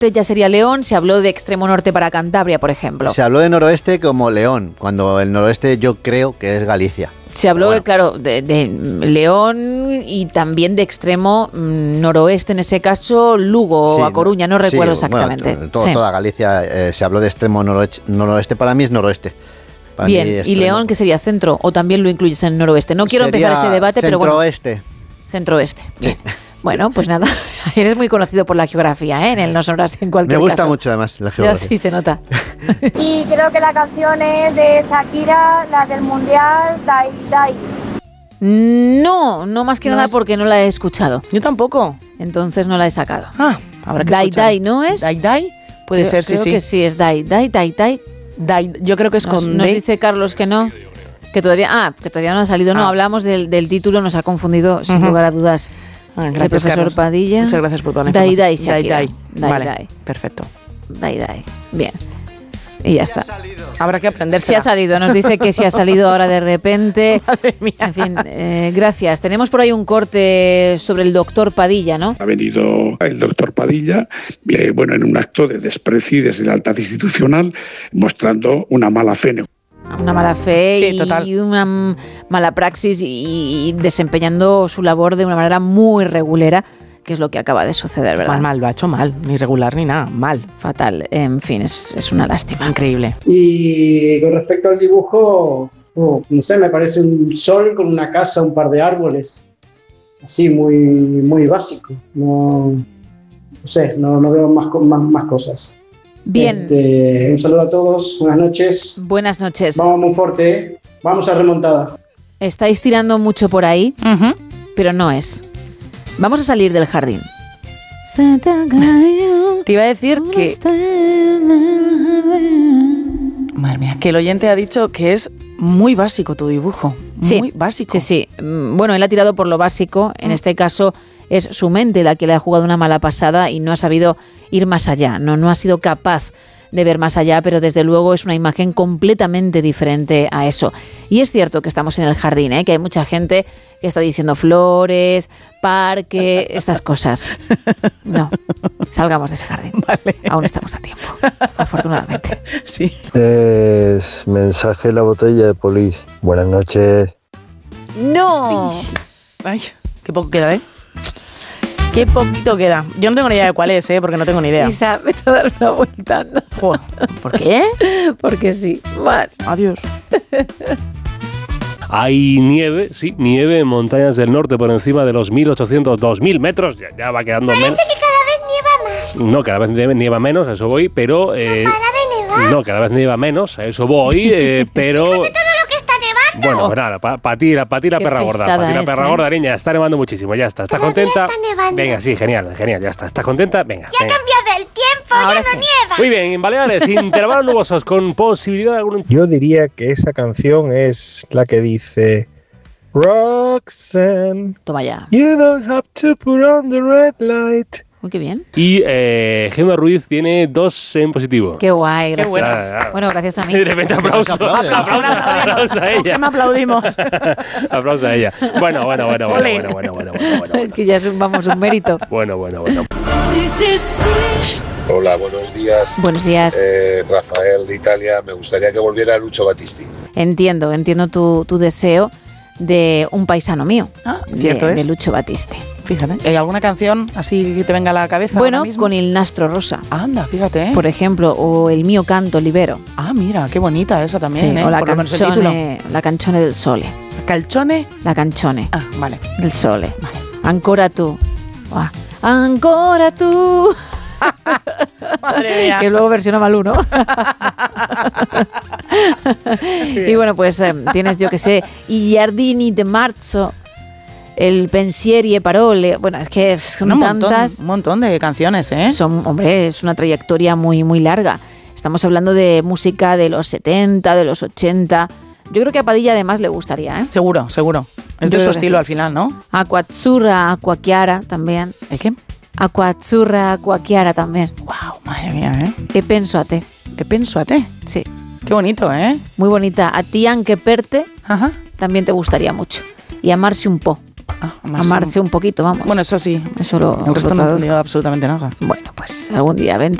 ya sería León, se habló de extremo norte para Cantabria, por ejemplo. Se habló de noroeste como León, cuando el noroeste yo creo que es Galicia. Se habló, claro, de León y también de extremo noroeste, en ese caso, Lugo o A Coruña, no recuerdo exactamente. Bueno, toda Galicia se habló de extremo noroeste, para mí es noroeste. Bien, ¿y León qué sería? ¿Centro? ¿O también lo incluyes en noroeste? No quiero empezar ese debate, pero bueno. Centro-oeste. Centro-oeste, bien. Sí. Bueno, pues nada, eres muy conocido por la geografía, ¿eh? En el No Sonoras en cualquier caso. Me gusta mucho además la geografía. Ya sí se nota. Y creo que la canción es de Shakira, la del Mundial, Dai Dai. No más que nada porque no la he escuchado. Yo tampoco. Entonces no la he sacado. Habrá que Dai escuchar. Dai, ¿no es? Dai Dai, puede ser, sí. Creo que sí, es Dai Dai. Dai, yo creo que es con Nos D. dice Carlos que no. Que todavía no ha salido. No, hablamos del título, nos ha confundido sin lugar a dudas. Gracias, el profesor Carlos. Padilla. Muchas gracias por toda la Dai información. Dai, Vale, Dai. perfecto. Dai. Bien. Y ya está. Habrá que aprenderse. Se ha salido, nos dice que se ha salido ahora de repente. Madre mía. En fin, gracias. Tenemos por ahí un corte sobre el doctor Padilla, ¿no? Ha venido el doctor Padilla, en un acto de desprecio y deslealtad institucional, mostrando una mala fe. Una mala fe Sí, total. y una mala praxis y desempeñando su labor de una manera muy regulera, que es lo que acaba de suceder, ¿verdad? Mal, lo ha hecho mal, ni regular ni nada, mal. Fatal. En fin, es una lástima. Increíble. Y con respecto al dibujo, no sé, me parece un sol con una casa, un par de árboles, así muy básico. No sé, no veo más cosas. Bien. Un saludo a todos, buenas noches. Buenas noches. Vamos muy fuerte, vamos a remontada. Estáis tirando mucho por ahí, pero no es. Vamos a salir del jardín. Te iba a decir que... Madre mía, que el oyente ha dicho que es muy básico tu dibujo. Muy básico. Sí. Bueno, él ha tirado por lo básico. En este caso es su mente la que le ha jugado una mala pasada y no ha sabido ir más allá. No ha sido capaz de ver más allá, pero desde luego es una imagen completamente diferente a eso. Y es cierto que estamos en el jardín, que hay mucha gente que está diciendo flores, parque, estas cosas. No, salgamos de ese jardín. Vale. Aún estamos a tiempo, afortunadamente. Sí. Es mensaje La Botella de Polis. Buenas noches. ¡No! Ay, qué poco queda, ¿eh? Qué poquito queda. Yo no tengo ni idea de cuál es, porque no tengo ni idea. Isa, vete a dar una vuelta. ¿No? Joder, ¿por qué? Porque sí. Más. Adiós. Hay nieve, nieve en montañas del norte por encima de los 1.800, 2.000 metros. Ya va quedando menos. Parece que cada vez nieva más. No, cada vez nieva menos, a eso voy, pero... ¿No para de nevar? No, cada vez nieva menos, a eso voy, pero... Todo lo que está nevando. Bueno, pues nada, para ti la perra gorda. Para ti la perra gorda, niña, está nevando muchísimo, ya está. ¿Estás contenta? Está nevando. Venga, sí, genial, ya está. ¿Estás contenta? Venga. Ya ha cambiado el tiempo, Ahora ya no sí. nieva. Muy bien, en Baleares, intervalos nubosos con posibilidad de algún... Yo diría que esa canción es la que dice Roxanne, Toma ya. you don't have to put on the red light. Uy, qué bien. Y Gemma Ruiz tiene 2 en positivo. Qué guay, gracias. buena. Bueno, gracias a mí. De repente aplauso. Aplauso a ella. Me aplaudimos. Aplauso a ella. Bueno. Es que ya es un mérito. Bueno. Hola, buenos días. Buenos días. Rafael de Italia. Me gustaría que volviera Lucio Battisti. Entiendo tu deseo de un paisano mío. Cierto es. De Lucio Battisti. Fíjate. ¿Hay alguna canción así que te venga a la cabeza Bueno, ahora mismo? con Il Nastro Rosa, Anda, fíjate, ¿eh? por ejemplo, o El mio canto libero. Ah, mira, qué bonita esa también, O por lo menos el título. la canzone del sole. ¿Calchone? La canzone Ah, vale. del sole. Vale. Ancora tu. Ancora tu. Madre mía. Que luego versiona Malú, ¿no? Y bueno, pues tienes, yo que sé, I giardini de marzo, El pensieri e parole. Bueno, es que son tantas. Un montón de canciones, ¿eh? Es una trayectoria muy, muy larga. Estamos hablando de música de los 70, de los 80. Yo creo que a Padilla además le gustaría, ¿eh? Seguro. Es Yo de creo su que estilo sí. al final, ¿no? Acqua azzurra, acqua chiara también. ¿El qué? Acqua azzurra, acqua chiara también. Wow, madre mía, ¿eh? E penso a te. ¿Qué penso a te? Sí, Qué bonito, ¿eh? muy bonita. A ti anche per te Ajá. también te gustaría mucho. Y amarse un po'. Amarse un poquito, vamos. Bueno, eso sí. Eso el resto no he entendido absolutamente nada. Bueno, pues algún día vente.